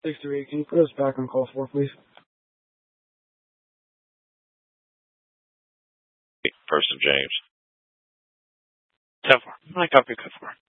638, can you put us back on call 4, please? Person James. 10-4. I copy code 4.